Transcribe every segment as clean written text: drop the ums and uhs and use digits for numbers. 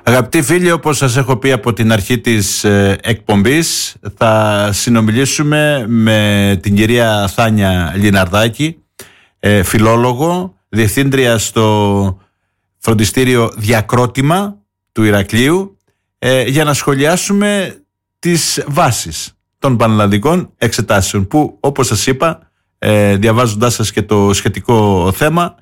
Αγαπητοί φίλοι, όπως σας έχω πει από την αρχή της εκπομπής, θα συνομιλήσουμε με την κυρία Θάνια Λιναρδάκη, φιλόλογο, διευθύντρια στο φροντιστήριο Διακρότημα του Ηρακλείου, για να σχολιάσουμε τις βάσεις των πανελλαδικών εξετάσεων που, όπως σας είπα, διαβάζοντάς σας και το σχετικό θέμα,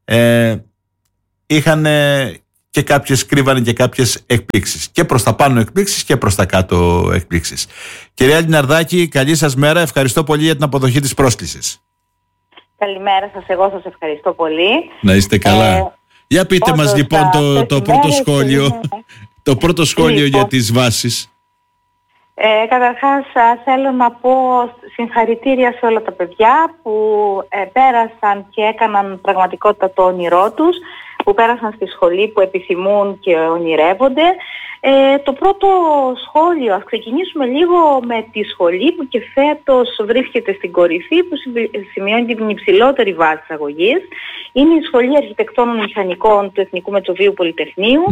είχαν και κρύβανε και κάποιες εκπλήξεις. Και προς τα πάνω εκπλήξεις και προς τα κάτω εκπλήξεις. Κυρία Λιναρδάκη, καλή σας μέρα. Ευχαριστώ πολύ για την αποδοχή της πρόσκλησης. Καλημέρα σας, εγώ σας ευχαριστώ πολύ. Να είστε καλά. Για πείτε μας λοιπόν το πρώτο σχόλιο, το πρώτο σχόλιο για τις βάσεις. Καταρχάς θέλω να πω συγχαρητήρια σε όλα τα παιδιά που πέρασαν και έκαναν πραγματικότητα το όνειρό τους, που πέρασαν στη σχολή, που επιθυμούν και ονειρεύονται. Το πρώτο σχόλιο, ας ξεκινήσουμε λίγο με τη σχολή που και φέτος βρίσκεται στην κορυφή, που σημειώνει την υψηλότερη βάση αγωγής. Είναι η Σχολή Αρχιτεκτόνων Μηχανικών του Εθνικού Μετσοβίου Πολυτεχνείου,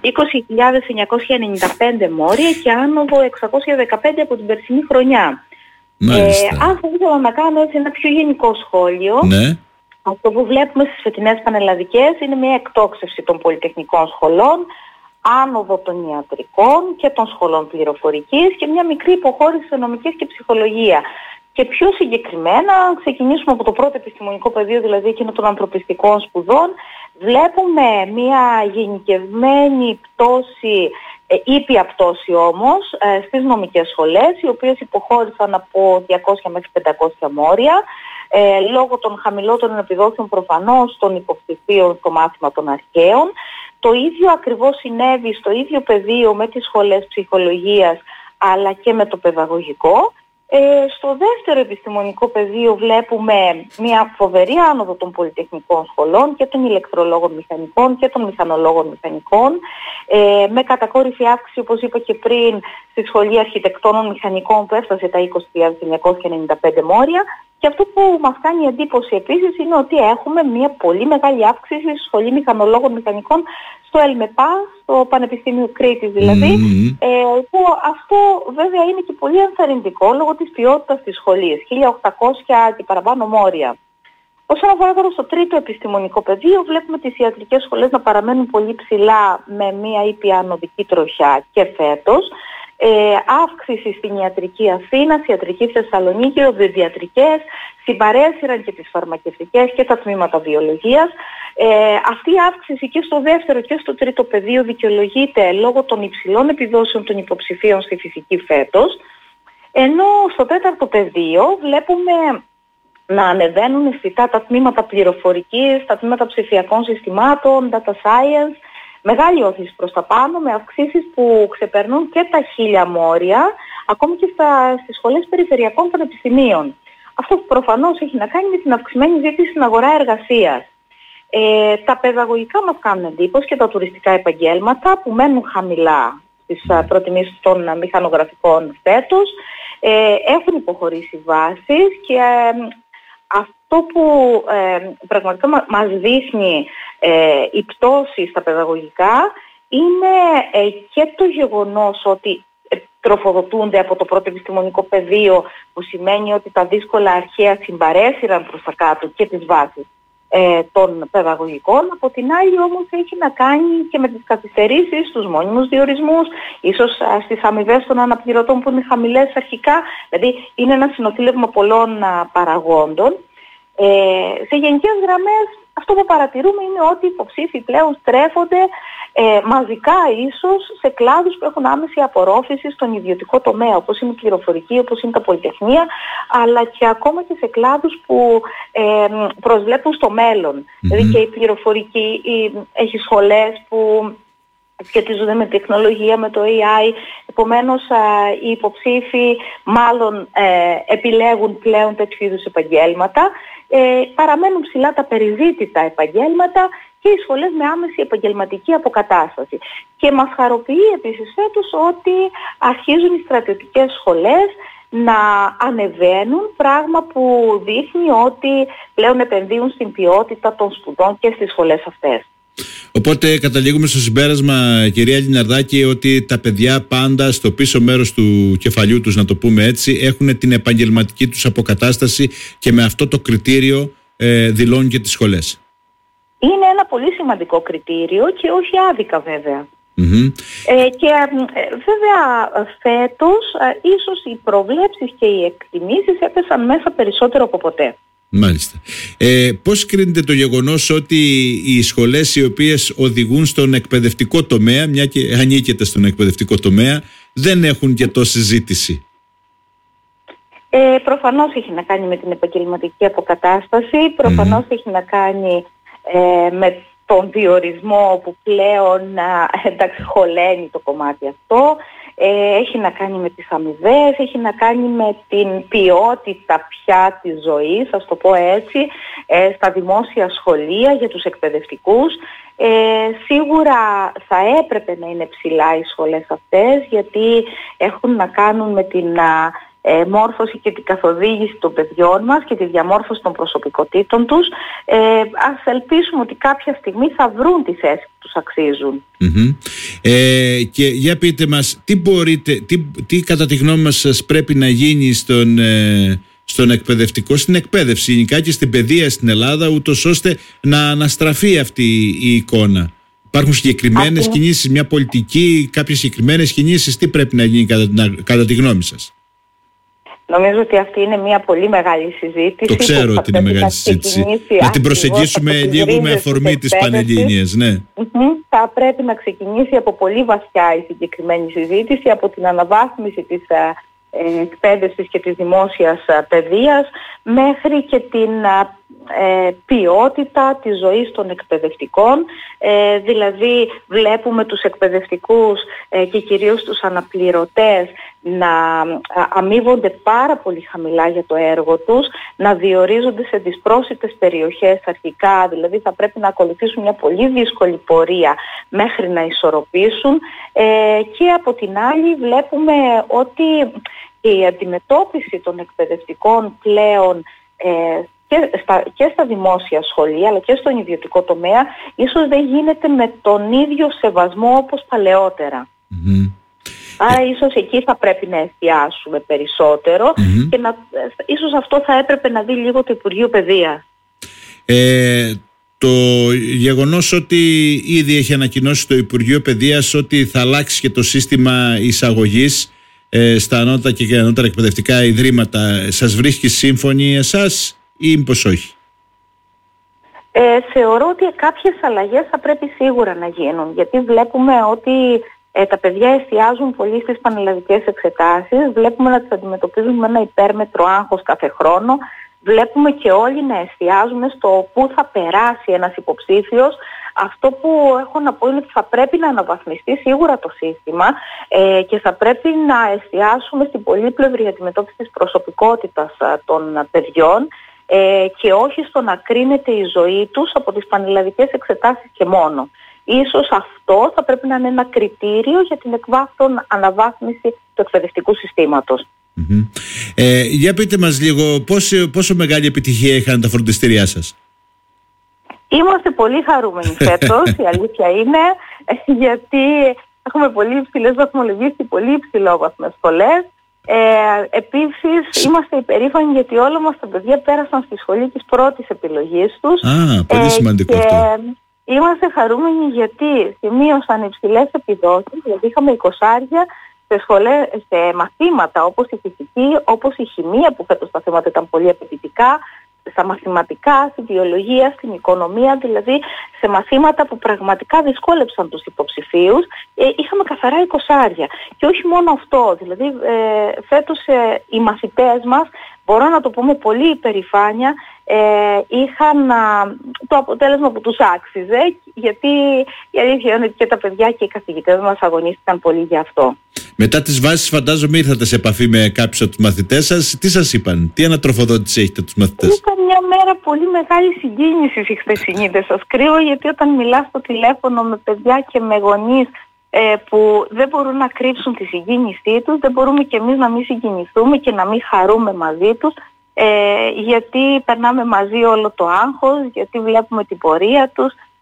20.995 μόρια και άνοδο 615 από την περσινή χρονιά. Αν θα ήθελα να κάνω έτσι ένα πιο γενικό σχόλιο, αυτό που βλέπουμε στις φετινές πανελλαδικές είναι μια εκτόξευση των πολυτεχνικών σχολών, άνοδο των ιατρικών και των σχολών πληροφορικής και μια μικρή υποχώρηση σε νομικές και ψυχολογία. Και πιο συγκεκριμένα, αν ξεκινήσουμε από το πρώτο επιστημονικό πεδίο, δηλαδή εκείνο των ανθρωπιστικών σπουδών, βλέπουμε μια γενικευμένη πτώση, ήπια πτώση όμως, στις νομικές σχολές, οι οποίες υποχώρησαν από 200 μέχρι 500 μόρια, λόγω των χαμηλότερων επιδόσεων προφανώς των υποψηφίων στο μάθημα των αρχαίων. Το ίδιο ακριβώς συνέβη στο ίδιο πεδίο με τις σχολές ψυχολογίας, αλλά και με το παιδαγωγικό. Στο δεύτερο επιστημονικό πεδίο βλέπουμε μια φοβερή άνοδο των πολυτεχνικών σχολών και των ηλεκτρολόγων μηχανικών και των μηχανολόγων μηχανικών, με κατακόρυφη αύξηση, όπως είπα και πριν, στη Σχολή Αρχιτεκτόνων Μηχανικών που έφτασε τα 20.995 μόρια. Και αυτό που μας κάνει εντύπωση επίσης είναι ότι έχουμε μια πολύ μεγάλη αύξηση στη Σχολή Μηχανολόγων Μηχανικών στο ΕΛΜΕΠΑ, στο Πανεπιστήμιο Κρήτης δηλαδή, που αυτό βέβαια είναι και πολύ ενθαρρυντικό λόγω της ποιότητας της σχολής, 1.800 και παραπάνω μόρια. Όσον αφορά τώρα στο τρίτο επιστημονικό πεδίο, βλέπουμε τις ιατρικές σχολές να παραμένουν πολύ ψηλά με μια ήπια ανωδική τροχιά και φέτος. Αύξηση στην ιατρική Αθήνα, ιατρική Θεσσαλονίκη, οδοντιατρικές, συμπαρέσυραν και τις φαρμακευτικές και τα τμήματα βιολογίας. Αυτή η αύξηση και στο δεύτερο και στο τρίτο πεδίο δικαιολογείται λόγω των υψηλών επιδόσεων των υποψηφίων στη φυσική φέτος, ενώ στο τέταρτο πεδίο βλέπουμε να ανεβαίνουν αισθητά τα τμήματα πληροφορικής, τα τμήματα ψηφιακών συστημάτων, data science, μεγάλη όθηση προς τα πάνω, με αυξήσεις που ξεπερνούν και τα 1.000 μόρια, ακόμη και στις σχολές περιφερειακών πανεπιστημίων. Αυτό που προφανώς έχει να κάνει με την αυξημένη ζήτηση στην αγορά εργασίας. Τα παιδαγωγικά μας κάνουν εντύπωση και τα τουριστικά επαγγέλματα που μένουν χαμηλά στις προτιμήσεις των μηχανογραφικών φέτος, έχουν υποχωρήσει βάσεις και αυτό που πραγματικά μας δείχνει η πτώση στα παιδαγωγικά είναι και το γεγονός ότι τροφοδοτούνται από το πρώτο επιστημονικό πεδίο, που σημαίνει ότι τα δύσκολα αρχαία συμπαρέσυραν προς τα κάτω και τις βάσεις των παιδαγωγικών. Από την άλλη όμως έχει να κάνει και με τις καθυστερήσεις, στους μόνιμους διορισμούς, ίσως στις αμοιβές των αναπληρωτών που είναι χαμηλές αρχικά, δηλαδή είναι ένα συνοθήλευμα πολλών παραγόντων. Σε γενικές γραμμές αυτό που παρατηρούμε είναι ότι οι υποψήφοι πλέον στρέφονται μαζικά ίσως σε κλάδους που έχουν άμεση απορρόφηση στον ιδιωτικό τομέα, όπως είναι η πληροφορική, όπως είναι τα πολυτεχνία, αλλά και ακόμα και σε κλάδους που προσβλέπουν στο μέλλον. Δηλαδή και η πληροφορική έχει σχολές που σχετίζονται με τεχνολογία, με το AI. Επομένως, οι υποψήφοι μάλλον επιλέγουν πλέον τέτοιου είδους επαγγέλματα. Παραμένουν ψηλά τα περιζήτητα επαγγέλματα και οι σχολές με άμεση επαγγελματική αποκατάσταση. Και μας χαροποιεί επίσης φέτος ότι αρχίζουν οι στρατιωτικές σχολές να ανεβαίνουν, πράγμα που δείχνει ότι πλέον επενδύουν στην ποιότητα των σπουδών και στις σχολές αυτές. Οπότε καταλήγουμε στο συμπέρασμα, κυρία Λιναρδάκη, ότι τα παιδιά πάντα στο πίσω μέρος του κεφαλιού τους, να το πούμε έτσι, έχουν την επαγγελματική τους αποκατάσταση και με αυτό το κριτήριο δηλώνουν και τις σχολές. Είναι ένα πολύ σημαντικό κριτήριο και όχι άδικα βέβαια. Και βέβαια φέτος ίσως οι προβλέψεις και οι εκτιμήσεις έπεσαν μέσα περισσότερο από ποτέ. Μάλιστα. Πώς κρίνεται το γεγονός ότι οι σχολές οι οποίες οδηγούν στον εκπαιδευτικό τομέα, μια και ανήκεται στον εκπαιδευτικό τομέα, δεν έχουν και τόση ζήτηση? Προφανώς έχει να κάνει με την επαγγελματική αποκατάσταση, προφανώς έχει να κάνει με τον διορισμό που πλέον εντάξει χωλαίνει το κομμάτι αυτό, έχει να κάνει με τις αμοιβές, έχει να κάνει με την ποιότητα πια της ζωής, ας το πω έτσι, στα δημόσια σχολεία για τους εκπαιδευτικούς. Σίγουρα θα έπρεπε να είναι ψηλά οι σχολές αυτές, γιατί έχουν να κάνουν με την μόρφωση και την καθοδήγηση των παιδιών μας και τη διαμόρφωση των προσωπικότητων τους. Ας ελπίσουμε ότι κάποια στιγμή θα βρουν τη θέση που τους αξίζουν. Και για πείτε μας, τι κατά τη γνώμη μας σας πρέπει να γίνει στον εκπαιδευτικό, στην εκπαίδευση γενικά και στην παιδεία στην Ελλάδα, ούτως ώστε να αναστραφεί αυτή η εικόνα? Υπάρχουν συγκεκριμένες κινήσεις, μια πολιτική, κάποιες συγκεκριμένες κινήσεις? Τι πρέπει να γίνει κατά τη γνώμη σας? Νομίζω ότι αυτή είναι μια πολύ μεγάλη συζήτηση. Το ξέρω ότι είναι μεγάλη συζήτηση. Να την προσεγγίσουμε λίγο με αφορμή τις Πανελλήνιες, ναι. Θα πρέπει να ξεκινήσει από πολύ βαθιά η συγκεκριμένη συζήτηση, από την αναβάθμιση της εκπαίδευσης και της δημόσιας παιδείας μέχρι και την ποιότητα της ζωής των εκπαιδευτικών. Δηλαδή βλέπουμε τους εκπαιδευτικούς και κυρίως τους αναπληρωτές να αμείβονται πάρα πολύ χαμηλά για το έργο τους, να διορίζονται σε δυσπρόσιτες περιοχές αρχικά, δηλαδή θα πρέπει να ακολουθήσουν μια πολύ δύσκολη πορεία μέχρι να ισορροπήσουν, και από την άλλη βλέπουμε ότι η αντιμετώπιση των εκπαιδευτικών πλέον και στα δημόσια σχολεία αλλά και στον ιδιωτικό τομέα ίσως δεν γίνεται με τον ίδιο σεβασμό όπως παλαιότερα. Άρα ίσως εκεί θα πρέπει να εστιάσουμε περισσότερο και ίσως αυτό θα έπρεπε να δει λίγο το Υπουργείο Παιδείας. Το γεγονός ότι ήδη έχει ανακοινώσει το Υπουργείο Παιδείας ότι θα αλλάξει και το σύστημα εισαγωγής στα ανώτατα και ανώτερα εκπαιδευτικά ιδρύματα, σας βρίσκει σύμφωνοι εσάς ή μήπως όχι? Θεωρώ ότι κάποιες αλλαγές θα πρέπει σίγουρα να γίνουν, γιατί βλέπουμε ότι τα παιδιά εστιάζουν πολύ στις πανελλαδικές εξετάσεις, βλέπουμε να τις αντιμετωπίζουν με ένα υπέρμετρο άγχος κάθε χρόνο, βλέπουμε και όλοι να εστιάζουμε στο πού θα περάσει ένας υποψήφιος. Αυτό που έχω να πω είναι ότι θα πρέπει να αναβαθμιστεί σίγουρα το σύστημα και θα πρέπει να εστιάσουμε στην πολύπλευρη αντιμετώπιση της προσωπικότητας των παιδιών και όχι στο να κρίνεται η ζωή τους από τις πανελλαδικές εξετάσεις και μόνο. Ίσως αυτό θα πρέπει να είναι ένα κριτήριο για την εκβάθρον αναβάθμιση του εκπαιδευτικού συστήματος. Για πείτε μας λίγο πόσο μεγάλη επιτυχία είχαν τα φροντιστήριά σας? Είμαστε πολύ χαρούμενοι φέτος, η αλήθεια είναι, γιατί έχουμε πολύ υψηλές βαθμολογίες και πολύ υψηλόβαθμες σχολές. Επίσης είμαστε υπερήφανοι γιατί όλα μας τα παιδιά πέρασαν στη σχολή της πρώτης επιλογής τους. Πολύ σημαντικό αυτό. Είμαστε χαρούμενοι γιατί σημείωσαν υψηλές επιδόσεις, δηλαδή είχαμε 20 σε μαθήματα όπως η φυσική, όπως η χημεία, που φέτος τα θέματα ήταν πολύ απαιτητικά, στα μαθηματικά, στη βιολογία, στην οικονομία, δηλαδή σε μαθήματα που πραγματικά δυσκόλεψαν τους υποψηφίους, είχαμε καθαρά 20. Και όχι μόνο αυτό, δηλαδή φέτος οι μαθητές μας, μπορώ να το πούμε πολύ υπερηφάνεια, είχαν το αποτέλεσμα που τους άξιζε, γιατί η αλήθεια είναι ότι και τα παιδιά και οι καθηγητές μας αγωνίστηκαν πολύ για αυτό. Μετά τις βάσεις φαντάζομαι ήρθατε σε επαφή με κάποιους από τους μαθητές σας. Τι σας είπαν, τι ανατροφοδότηση έχετε τους μαθητές? Ήταν μια μέρα πολύ μεγάλη συγκίνηση η χθεσινή, δεν σας κρύβω, γιατί όταν μιλάς στο τηλέφωνο με παιδιά και με γονείς που δεν μπορούν να κρύψουν τη συγκίνησή τους, δεν μπορούμε κι εμείς να μην συγκινηθούμε και να μην χαρούμε μαζί τους, γιατί περνάμε μαζί όλο το άγχος, γιατί βλέπουμε την πορεία τους,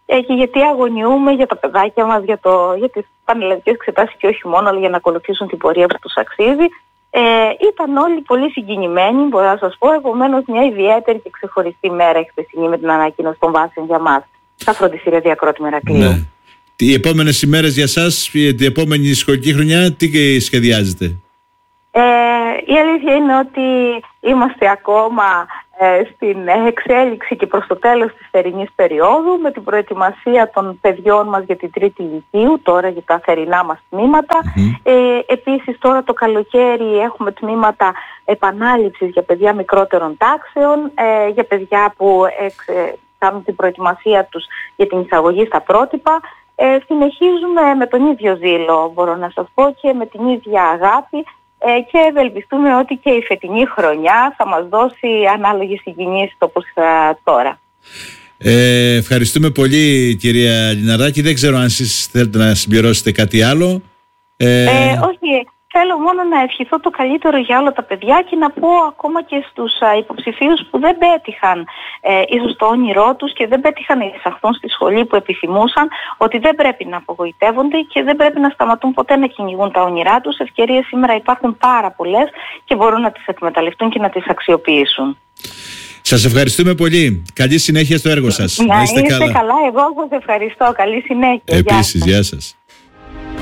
και γιατί αγωνιούμε για τα παιδάκια μας, για τις πανελλαδικές εξετάσεις και όχι μόνο, αλλά για να ακολουθήσουν την πορεία που τους αξίζει. Ήταν όλοι πολύ συγκινημένοι, μπορώ να σας πω, επομένως μια ιδιαίτερη και ξεχωριστή μέρα η χθεσινή με την ανακοίνωση των βάσεων για μας στα φροντιστήρια Διακρότη Μερακλείου. Ναι. Οι επόμενες ημέρες για σας, την επόμενη σχολική χρονιά, τι σχεδιάζετε? Η αλήθεια είναι ότι είμαστε ακόμα στην εξέλιξη και προς το τέλος της θερινής περίοδου, με την προετοιμασία των παιδιών μας για την τρίτη λυκείου, τώρα για τα θερινά μας τμήματα. Επίσης τώρα το καλοκαίρι έχουμε τμήματα επανάληψης για παιδιά μικρότερων τάξεων, για παιδιά που κάνουν την προετοιμασία τους για την εισαγωγή στα πρότυπα. Συνεχίζουμε με τον ίδιο ζήλο, μπορώ να σας πω, και με την ίδια αγάπη, και ευελπιστούμε ότι και η φετινή χρονιά θα μας δώσει ανάλογες συγκινήσεις όπως τώρα. Ευχαριστούμε πολύ, κυρία Λιναρδάκη. Δεν ξέρω αν εσείς θέλετε να συμπληρώσετε κάτι άλλο. Όχι, θέλω μόνο να ευχηθώ το καλύτερο για όλα τα παιδιά και να πω ακόμα και στους υποψηφίους που δεν πέτυχαν ίσως το όνειρό τους και δεν πέτυχαν να εισαχθούν στη σχολή που επιθυμούσαν, ότι δεν πρέπει να απογοητεύονται και δεν πρέπει να σταματούν ποτέ να κυνηγούν τα όνειρά τους. Ευκαιρίες σήμερα υπάρχουν πάρα πολλές και μπορούν να τις εκμεταλλευτούν και να τις αξιοποιήσουν. Σας ευχαριστούμε πολύ. Καλή συνέχεια στο έργο σας. Να είστε καλά. Εγώ σας ευχαριστώ. Καλή συνέχεια. Επίσης, γεια σας.